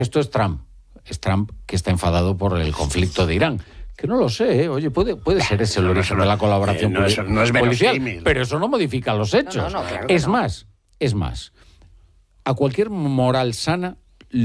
Esto es Trump. Es Trump que está enfadado por el conflicto de Irán. Que no lo sé, oye, puede ser ese el origen de la colaboración policial, pero eso no modifica los hechos. Claro es más, a cualquier moral sana,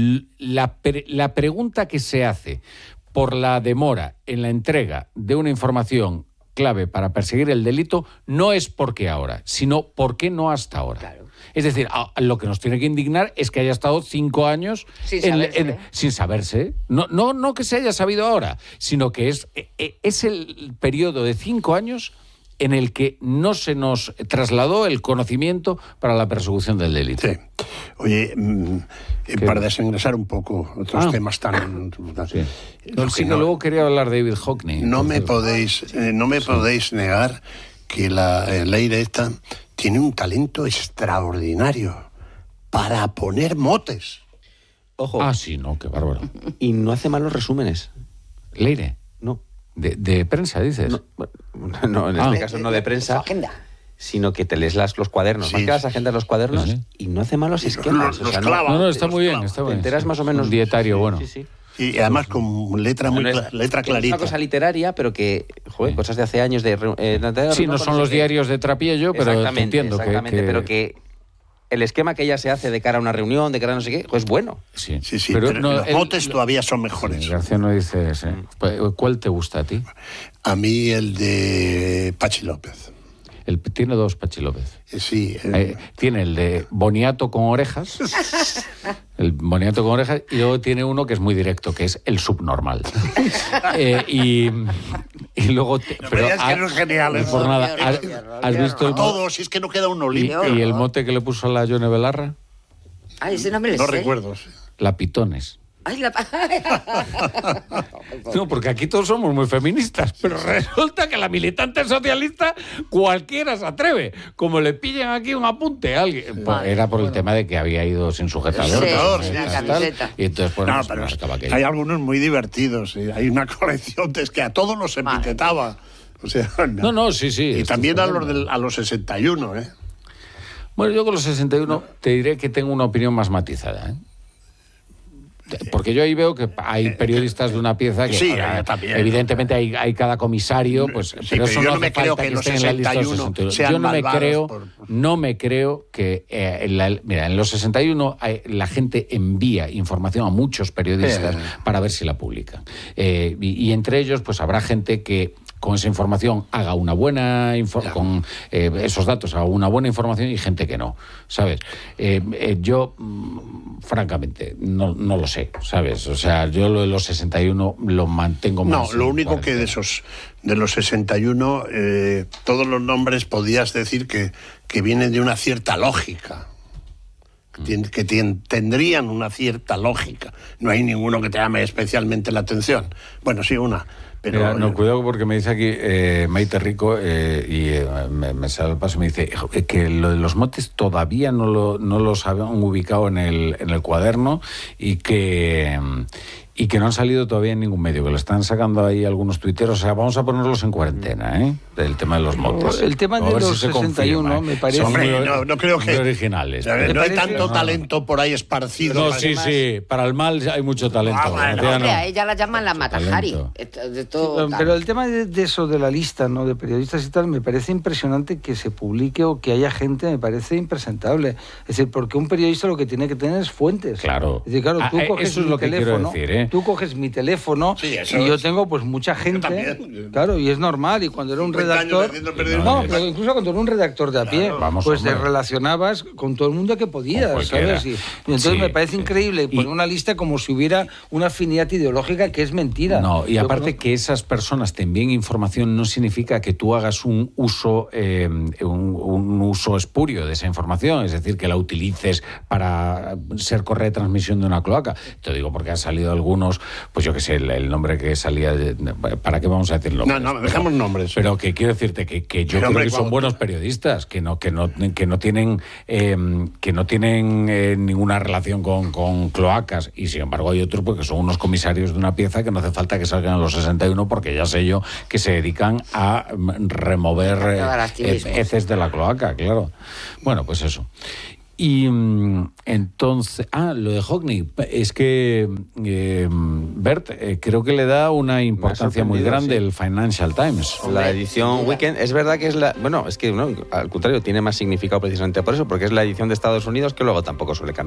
la pregunta que se hace por la demora en la entrega de una información clave para perseguir el delito no es por qué ahora, sino por qué no hasta ahora. Claro. Es decir, lo que nos tiene que indignar es que haya estado 5 años sin saberse. No que se haya sabido ahora, sino que es el periodo de 5 años en el que no se nos trasladó el conocimiento para la persecución del delito. Sí. Oye, para desengrasar un poco otros temas tan... Sí. Luego quería hablar de David Hockney. No me podéis negar que la Leire esta tiene un talento extraordinario para poner motes. Ojo. Sí, no, qué bárbaro. Y no hace malos resúmenes. ¿Leire? No. ¿De prensa, dices? No, en este caso no de prensa, sino que te lees los cuadernos. Más que las agendas, los cuadernos, y no hace malos esquemas. Está muy bien. Te enteras más o menos. Un dietario bueno. Sí. Y además con letra clarita. Es una cosa literaria, pero que, cosas de hace años de... sí, no son los diarios de Trapiello, pero te entiendo pero que el esquema que ella se hace de cara a una reunión, de cara a no sé qué, es bueno. Sí, pero los motes todavía son mejores. García no dice ese. ¿Cuál te gusta a ti? A mí el de Pachi López. Tiene 2 Pachi López. Sí. Tiene el de Boniato con orejas. El Boniato con orejas. Y luego tiene uno que es muy directo, que es el subnormal. Y luego... pero es que no es genial. No por nada. ¿Has visto todo, si es que no queda uno limpio. ¿Y el mote que le puso a la Yone Belarra? Ese no me lo sé. No recuerdo. La Pitones. No, porque aquí todos somos muy feministas, pero resulta que la militante socialista cualquiera se atreve. Como le pillan aquí un apunte a alguien. Era por el tema de que había ido sin sujetador. Sí, la camiseta. Y entonces, pero hay algunos muy divertidos. Hay una colección es que a todos los etiquetaba. O sea, sí. Y también a los 61, ¿eh? Bueno, yo con los 61 te diré que tengo una opinión más matizada, ¿eh? Porque yo ahí veo que hay periodistas de una pieza que también, evidentemente hay cada comisario, pues, pero eso no hace falta que esté en la lista de los 61. Yo no me creo que en los 61 la gente envía información a muchos periodistas para ver si la publican. Y entre ellos pues habrá gente que con esa información haga una buena con esos datos haga una buena información y gente que no, ¿sabes? Yo francamente no lo sé, ¿sabes? O sea, yo lo de los 61 lo mantengo más. No, lo único que de los 61 todos los nombres podías decir que vienen de una cierta lógica. Que tendrían una cierta lógica. No hay ninguno que te llame especialmente la atención. Bueno, sí, una. Pero, mira, cuidado porque me dice aquí Maite Rico me sale el paso y me dice que lo de los motes todavía no los habían ubicado en el cuaderno y que no han salido todavía en ningún medio, que lo están sacando ahí algunos tuiteros. O sea, vamos a ponerlos en cuarentena, ¿eh? El tema de los motes. El tema de los 61 me parece... no creo que... Muy originales. No hay tanto talento por ahí esparcido. No, sí. Para el mal hay mucho talento. A ella la llaman la Matajari. Pero el tema de eso, de la lista, ¿no?, de periodistas y tal, me parece impresionante que se publique o que haya gente, me parece impresentable. Es decir, porque un periodista lo que tiene que tener es fuentes. Claro. Es decir, claro, tú coges eso es lo que teléfono, quiero decir, tú coges mi teléfono y yo tengo pues mucha gente, claro, y es normal, y cuando era un redactor, pero incluso cuando era un redactor de a pie, pues te relacionabas con todo el mundo que podías, ¿sabes? Y entonces me parece increíble poner una lista como si hubiera una afinidad ideológica, que es mentira. No, y aparte que esas personas te envíen información no significa que tú hagas un uso espurio de esa información, es decir, que la utilices para ser correa de transmisión de una cloaca. Te digo porque han salido algunos, pues yo qué sé, el nombre que salía, ¿para qué vamos a decirlo? No, dejamos nombres. Pero que quiero decirte que yo creo que son buenos periodistas, que no tienen ninguna relación con cloacas, y sin embargo hay otros porque son unos comisarios de una pieza que no hace falta que salgan a los 61, porque ya sé yo que se dedican a remover heces de la cloaca, claro. Bueno, pues eso. Y entonces, lo de Hockney, es que Bert, creo que le da una importancia muy grande el Financial Times. La edición Weekend, es verdad que es al contrario, tiene más significado precisamente por eso, porque es la edición de Estados Unidos, que luego tampoco suele cambiar.